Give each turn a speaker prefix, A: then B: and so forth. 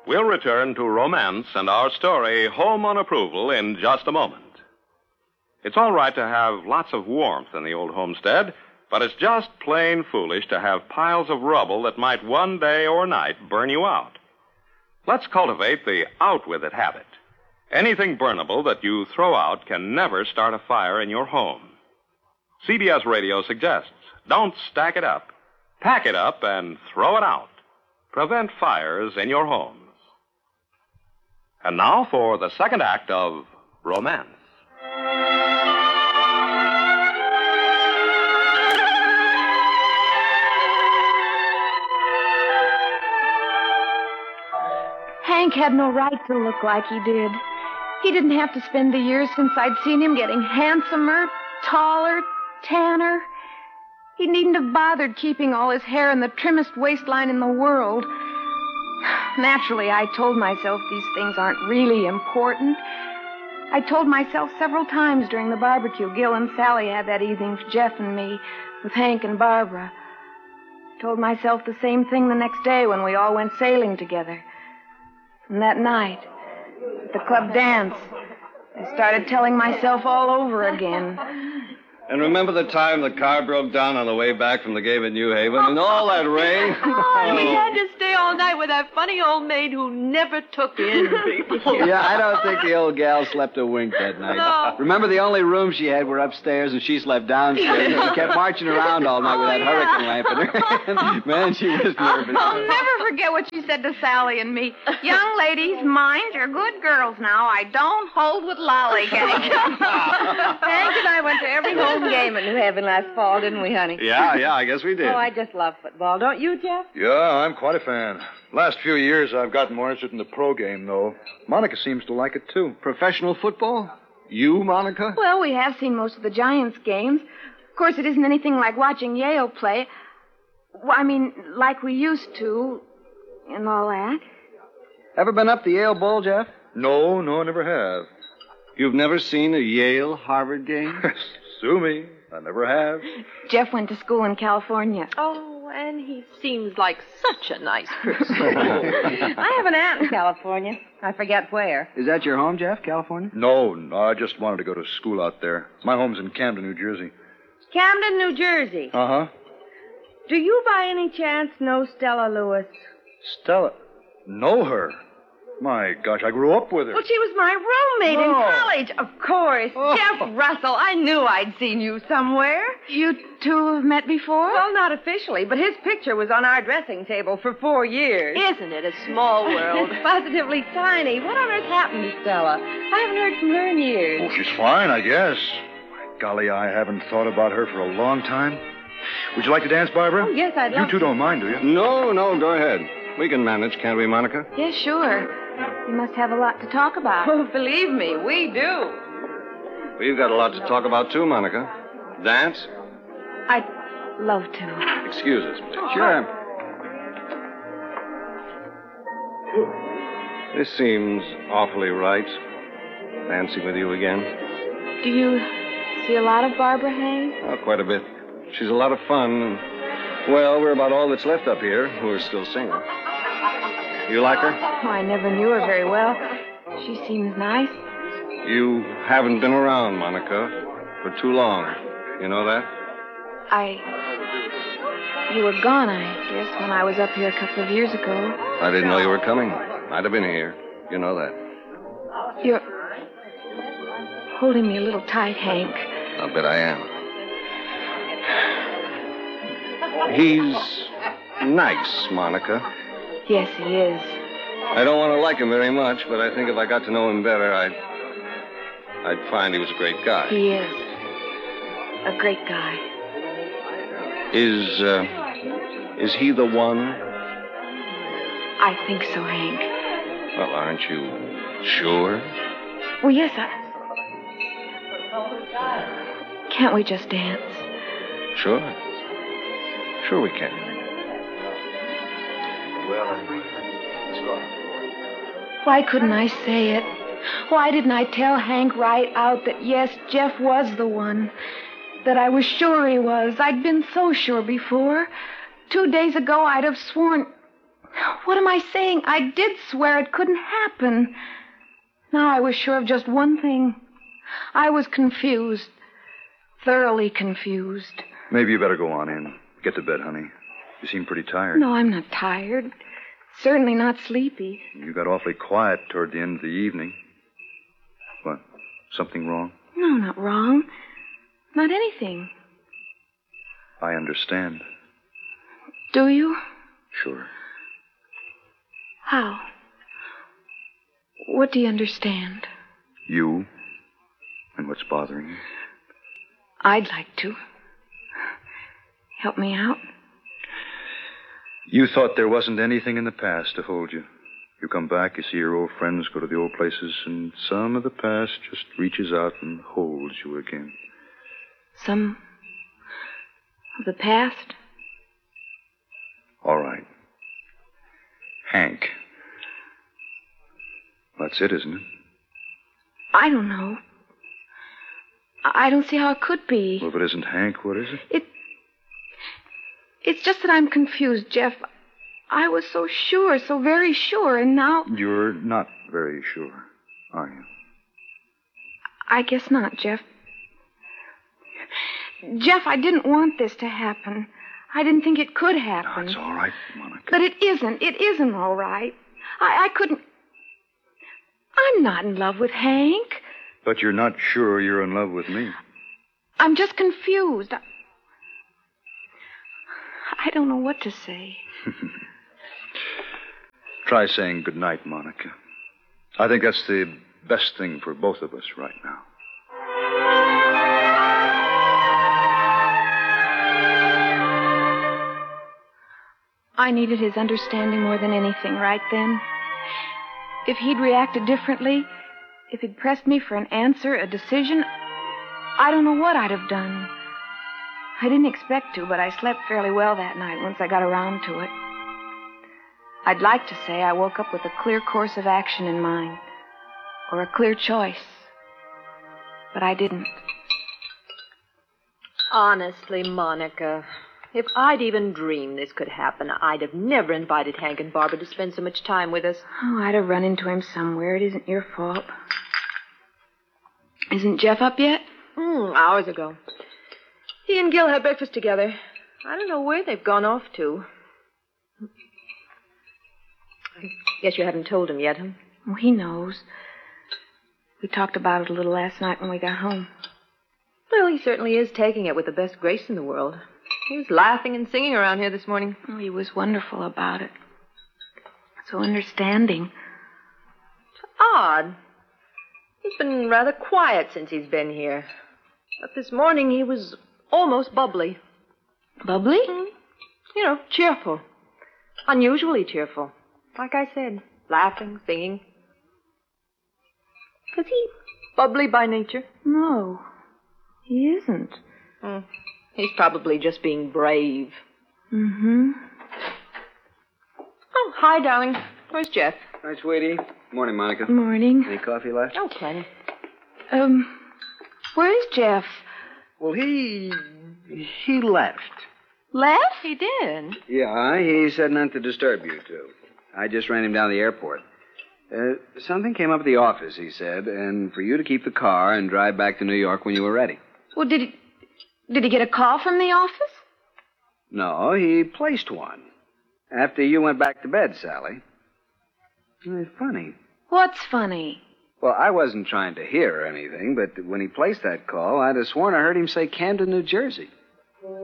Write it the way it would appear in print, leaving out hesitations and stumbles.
A: We'll return to romance and our story, Home on Approval, in just a moment. It's all right to have lots of warmth in the old homestead, but it's just plain foolish to have piles of rubble that might one day or night burn you out. Let's cultivate the out-with-it habit. Anything burnable that you throw out can never start a fire in your home. CBS Radio suggests, don't stack it up. Pack it up and throw it out. Prevent fires in your homes. And now for the second act of Romance.
B: Hank had no right to look like he did. He didn't have to spend the years since I'd seen him getting handsomer, taller, tanner. He needn't have bothered keeping all his hair in the trimmest waistline in the world. Naturally, I told myself these things aren't really important. I told myself several times during the barbecue Gil and Sally had that evening for Jeff and me, with Hank and Barbara. I told myself the same thing the next day when we all went sailing together. And that night, at the club dance, I started telling myself all over again.
C: And remember the time the car broke down on the way back from the game in New Haven and all that rain?
D: Oh, we had to stay all night with that funny old maid who never took in people.
E: Yeah, I don't think the old gal slept a wink that night.
D: No.
E: Remember, the only rooms she had were upstairs, and she slept downstairs. And she kept marching around all night with that hurricane lamp in her hand. Man, she was nervous.
B: I'll never forget what she said to Sally and me. Young ladies, mind you're good girls now. I don't hold with lollygags.
D: Hank and I went to every home game at New Haven last fall, didn't we, honey?
C: Yeah, I guess we did.
D: Oh, I just love football. Don't you, Jeff?
F: Yeah, I'm quite a fan. Last few years, I've gotten more interested in the pro game, though. Monica seems to like it, too.
E: Professional football? You, Monica?
B: Well, we have seen most of the Giants games. Of course, it isn't anything like watching Yale play. Well, I mean, like we used to, and all that.
E: Ever been up the Yale Bowl, Jeff?
F: No, never have.
E: You've never seen a Yale-Harvard game?
F: Sue me. I never have.
B: Jeff went to school in California.
D: Oh, and he seems like such a nice person. I have an aunt in California. I forget where.
E: Is that your home, Jeff, California?
F: No, I just wanted to go to school out there. My home's in Camden, New Jersey.
D: Camden, New Jersey.
F: Uh-huh.
D: Do you by any chance know Stella Lewis?
F: Stella? Know her? My gosh, I grew up with her.
D: Well, she was my roommate in college. Of course. Jeff Russell. I knew I'd seen you somewhere.
B: You two have met before?
D: Well, not officially, but his picture was on our dressing table for 4 years. Isn't it a small world? Positively tiny. What on earth happened to Stella? I haven't heard from her in years.
F: Oh, she's fine, I guess. Golly, I haven't thought about her for a long time. Would you like to dance, Barbara?
D: Oh, yes, I'd love
F: You two don't mind, do you?
C: No, go ahead. We can manage, can't we, Monica?
B: Yes, sure. You must have a lot to talk about.
D: Oh, believe me, we do.
C: We've got a lot to talk about, too, Monica. Dance?
B: I'd love to.
C: Excuse us, please.
E: Sure.
C: This seems awfully right. Dancing with you again.
B: Do you see a lot of Barbara, Hank?
C: Oh, quite a bit. She's a lot of fun. And, well, we're about all that's left up here who are still single. You like her?
B: Oh, I never knew her very well. She seems nice.
C: You haven't been around, Monica, for too long. You know that?
B: You were gone, I guess, when I was up here a couple of years ago.
C: I didn't know you were coming. I'd have been here. You know that.
B: You're holding me a little tight, Hank.
C: I'll bet I am. He's nice, Monica.
B: Yes, he is.
C: I don't want to like him very much, but I think if I got to know him better, I'd find he was a great guy.
B: He is. A great guy.
C: Is he the one?
B: I think so, Hank.
C: Well, aren't you sure?
B: Well, yes, Can't we just dance?
C: Sure. Sure we can.
B: Why couldn't I say it? Why didn't I tell Hank right out that, yes, Jeff was the one? That I was sure he was. I'd been so sure before. 2 days ago, I'd have sworn... What am I saying? I did swear it couldn't happen. Now I was sure of just one thing. I was confused. Thoroughly confused.
F: Maybe you better go on in. Get to bed, honey. You seem pretty tired.
B: No, I'm not tired. Certainly not sleepy.
F: You got awfully quiet toward the end of the evening. What? Something wrong?
B: No, not wrong. Not anything.
F: I understand.
B: Do you?
F: Sure.
B: How? What do you understand?
F: You and what's bothering you.
B: I'd like to. Help me out.
F: You thought there wasn't anything in the past to hold you. You come back, you see your old friends, go to the old places, and some of the past just reaches out and holds you again.
B: Some of the past?
F: All right. Hank. That's it, isn't it?
B: I don't know. I don't see how it could be.
F: Well, if it isn't Hank, what is it?
B: It's just that I'm confused, Jeff. I was so sure, so very sure, and now...
F: You're not very sure, are you?
B: I guess not, Jeff. Jeff, I didn't want this to happen. I didn't think it could happen.
F: No, it's all right, Monica.
B: But it isn't. It isn't all right. I couldn't... I'm not in love with Hank.
F: But you're not sure you're in love with me.
B: I'm just confused. I don't know what to say.
F: Try saying goodnight, Monica. I think that's the best thing for both of us right now.
B: I needed his understanding more than anything right then. If he'd reacted differently, if he'd pressed me for an answer, a decision, I don't know what I'd have done. I didn't expect to, but I slept fairly well that night once I got around to it. I'd like to say I woke up with a clear course of action in mind, or a clear choice, but I didn't.
D: Honestly, Monica, if I'd even dreamed this could happen, I'd have never invited Hank and Barbara to spend so much time with us.
B: Oh, I'd have run into him somewhere. It isn't your fault. Isn't Jeff up yet?
D: Hours ago. He and Gil had breakfast together. I don't know where they've gone off to. I guess you haven't told him yet, huh?
B: Oh, he knows. We talked about it a little last night when we got home.
D: Well, he certainly is taking it with the best grace in the world. He was laughing and singing around here this morning.
B: Oh, he was wonderful about it. So understanding.
D: It's odd. He's been rather quiet since he's been here. But this morning he was almost bubbly.
B: Bubbly?
D: You know, cheerful. Unusually cheerful. Like I said, laughing, singing. Is he bubbly by nature?
B: No, he isn't.
D: He's probably just being brave.
B: Mm-hmm.
D: Oh, hi, darling. Where's Jeff?
E: Hi, sweetie. Morning, Monica.
B: Morning.
E: Any coffee left?
D: Oh, plenty.
B: Where's Jeff?
E: Well, he left.
B: Left?
D: He did.
E: Yeah, he said not to disturb you two. I just ran him down to the airport. Something came up at the office, he said, and for you to keep the car and drive back to New York when you were ready.
B: Well, did he get a call from the office?
E: No, he placed one. After you went back to bed, Sally. It's funny.
B: What's funny?
E: Well, I wasn't trying to hear or anything, but when he placed that call, I'd have sworn I heard him say Camden, New Jersey.